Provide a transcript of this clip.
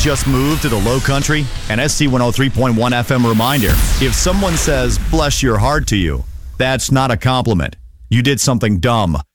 Just moved to the Low Country? An SC 103.1 FM reminder. If someone says, bless your heart to you, that's not a compliment. You did something dumb.